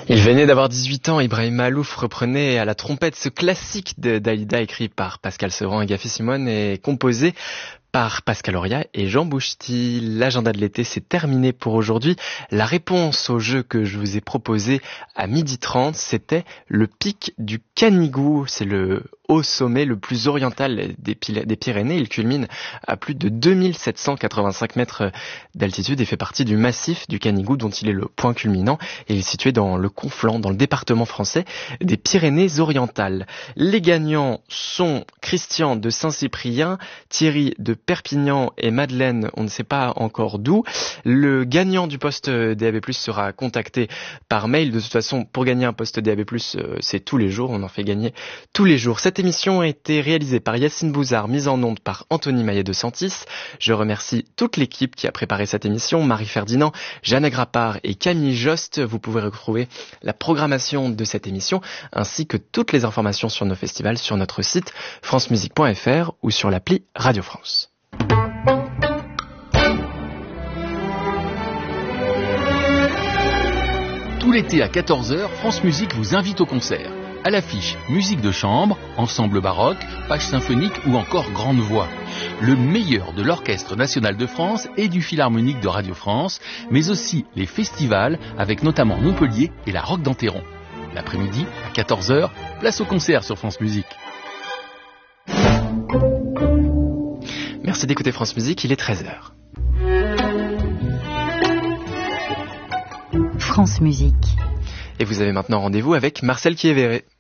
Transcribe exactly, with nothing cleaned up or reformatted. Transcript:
Il venait d'avoir dix-huit ans, Ibrahim Malouf reprenait à la trompette ce classique de Dalida écrit par Pascal Sevran et Gaffy Simone et composé par Pascal Auria et Jean Bouchety. L'agenda de l'été s'est terminé pour aujourd'hui. La réponse au jeu que je vous ai proposé à midi trente, c'était le pic du Canigou. C'est le haut sommet le plus oriental des, des Pyrénées. Il culmine à plus de deux mille sept cent quatre-vingt-cinq mètres d'altitude et fait partie du massif du Canigou dont il est le point culminant. Et il est situé dans le Conflent, dans le département français des Pyrénées-Orientales. Les gagnants sont Christian de Saint-Cyprien, Thierry de Perpignan et Madeleine, on ne sait pas encore d'où. Le gagnant du poste D A B plus, sera contacté par mail. De toute façon, pour gagner un poste D A B plus, c'est tous les jours, on en fait gagner tous les jours. Cette émission a été réalisée par Yacine Bouzard, mise en onde par Anthony Maillet de Santis. Je remercie toute l'équipe qui a préparé cette émission, Marie Ferdinand, Jeanne Grappard et Camille Jost. Vous pouvez retrouver la programmation de cette émission ainsi que toutes les informations sur nos festivals sur notre site francemusique point f r ou sur l'appli Radio France. Tout l'été à quatorze heures, France Musique vous invite au concert. À l'affiche, musique de chambre, ensemble baroque, page symphonique ou encore grande voix. Le meilleur de l'Orchestre national de France et du Philharmonique de Radio France, mais aussi les festivals avec notamment Montpellier et la Roque d'Enterron. L'après-midi, à quatorze heures, place au concert sur France Musique. Merci d'écouter France Musique, il est treize heures. France Musique. Et vous avez maintenant rendez-vous avec Marcel Kiévéré.